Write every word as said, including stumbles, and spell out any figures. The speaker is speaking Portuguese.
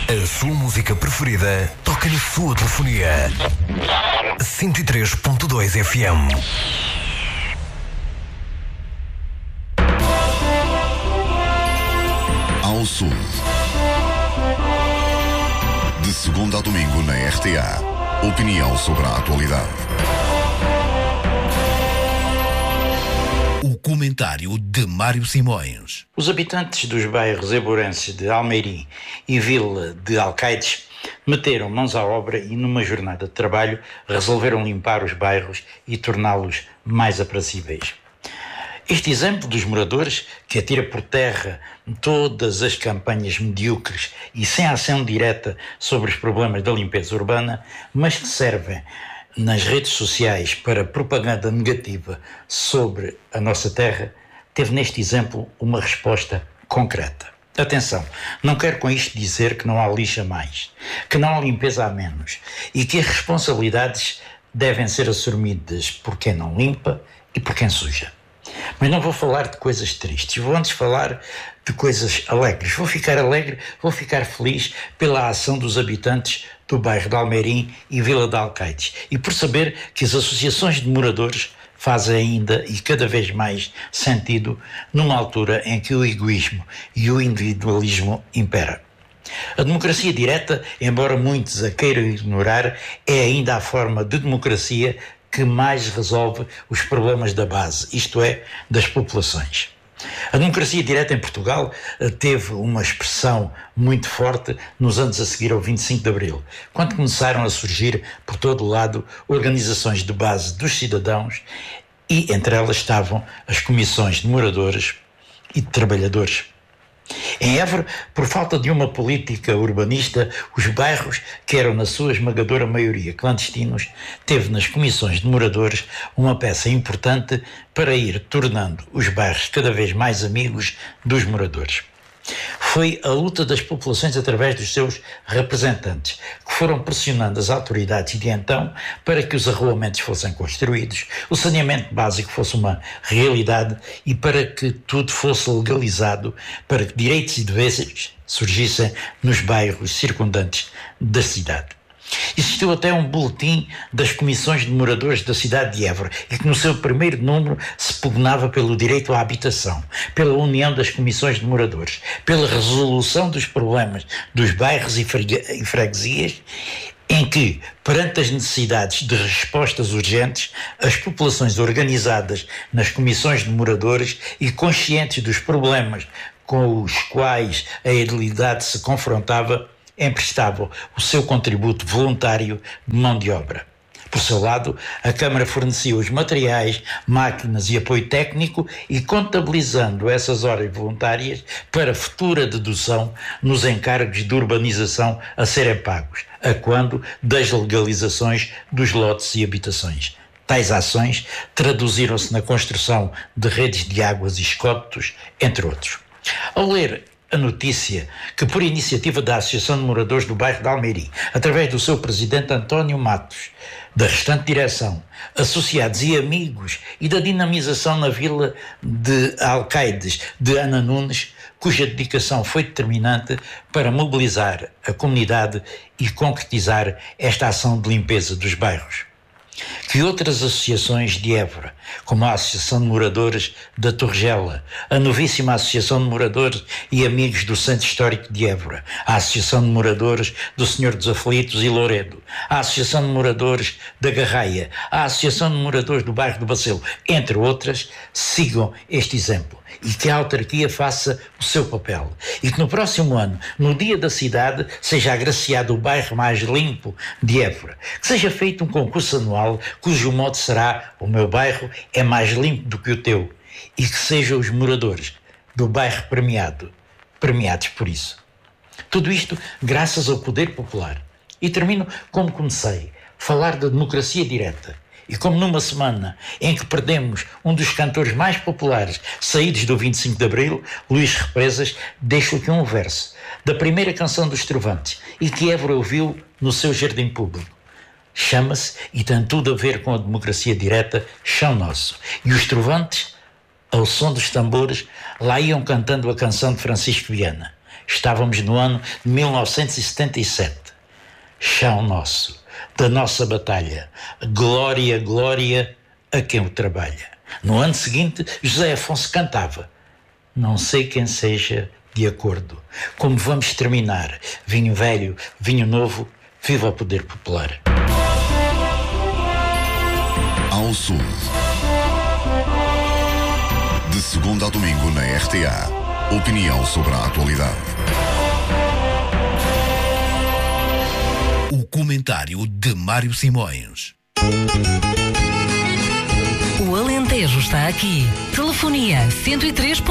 A sua música preferida toca na sua telefonia. cento e três ponto dois F M. Ao Sul. De segunda a domingo na R T A. Opinião sobre a atualidade. O comentário de Mário Simões. Os habitantes dos bairros eburenses de Almeirim e Vila de Alcaides meteram mãos à obra e, numa jornada de trabalho, resolveram limpar os bairros e torná-los mais aprazíveis. Este exemplo dos moradores, que atira por terra todas as campanhas medíocres e sem ação direta sobre os problemas da limpeza urbana, mas que servem nas redes sociais para propaganda negativa sobre a nossa terra, teve neste exemplo uma resposta concreta. Atenção, não quero com isto dizer que não há lixo a mais, que não há limpeza a menos e que as responsabilidades devem ser assumidas por quem não limpa e por quem suja. Mas não vou falar de coisas tristes, vou antes falar de coisas alegres. Vou ficar alegre, vou ficar feliz pela ação dos habitantes do bairro de Almeirim e Vila de Alcaides e por saber que as associações de moradores fazem ainda e cada vez mais sentido numa altura em que o egoísmo e o individualismo impera. A democracia direta, embora muitos a queiram ignorar, é ainda a forma de democracia que mais resolve os problemas da base, isto é, das populações. A democracia direta em Portugal teve uma expressão muito forte nos anos a seguir ao vinte e cinco de Abril, quando começaram a surgir por todo o lado organizações de base dos cidadãos e entre elas estavam as comissões de moradores e de trabalhadores. Em Évora, por falta de uma política urbanista, os bairros, que eram na sua esmagadora maioria clandestinos, teve nas comissões de moradores uma peça importante para ir tornando os bairros cada vez mais amigos dos moradores. Foi a luta das populações através dos seus representantes, que foram pressionando as autoridades de então para que os arruamentos fossem construídos, o saneamento básico fosse uma realidade e para que tudo fosse legalizado, para que direitos e deveres surgissem nos bairros circundantes da cidade. Existiu até um boletim das comissões de moradores da cidade de Évora e que no seu primeiro número se pugnava pelo direito à habitação, pela união das comissões de moradores, pela resolução dos problemas dos bairros e freguesias, em que, perante as necessidades de respostas urgentes, as populações organizadas nas comissões de moradores e conscientes dos problemas com os quais a edilidade se confrontava, emprestavam o seu contributo voluntário de mão de obra. Por seu lado, a Câmara fornecia os materiais, máquinas e apoio técnico e contabilizando essas horas voluntárias para futura dedução nos encargos de urbanização a serem pagos, a quando das legalizações dos lotes e habitações. Tais ações traduziram-se na construção de redes de águas e esgotos, entre outros. Ao ler a notícia que, por iniciativa da Associação de Moradores do bairro de Almeirim, através do seu presidente António Matos, da restante direção, associados e amigos e da dinamização na Vila de Alcaides de Ana Nunes, cuja dedicação foi determinante para mobilizar a comunidade e concretizar esta ação de limpeza dos bairros. Que outras associações de Évora, como a Associação de Moradores da Torregela, a novíssima Associação de Moradores e Amigos do Centro Histórico de Évora, a Associação de Moradores do Senhor dos Aflitos e Louredo, a Associação de Moradores da Garraia, a Associação de Moradores do Bairro do Bacelo, entre outras, sigam este exemplo e que a autarquia faça o seu papel e que no próximo ano, no Dia da Cidade, seja agraciado o bairro mais limpo de Évora, que seja feito um concurso anual cujo mote será "O meu bairro é mais limpo do que o teu" e que sejam os moradores do bairro premiado, premiados por isso. Tudo isto graças ao poder popular. E termino como comecei, falar da democracia direta. E como numa semana em que perdemos um dos cantores mais populares saídos do vinte e cinco de Abril, Luís Represas, deixo aqui um verso da primeira canção dos Trovantes e que Évora ouviu no seu jardim público. Chama-se, e tem tudo a ver com a democracia direta, Chão Nosso. E os Trovantes, ao som dos tambores, lá iam cantando a canção de Francisco Viana. Estávamos no ano de mil novecentos e setenta e sete. Chão nosso, da nossa batalha, glória, glória a quem o trabalha. No ano seguinte, José Afonso cantava: não sei quem seja de acordo, como vamos terminar, vinho velho, vinho novo, viva o poder popular. Ao Sul. De segunda a domingo na R T A. Opinião sobre a atualidade. O comentário de Mário Simões. O Alentejo está aqui. Telefonia cento e três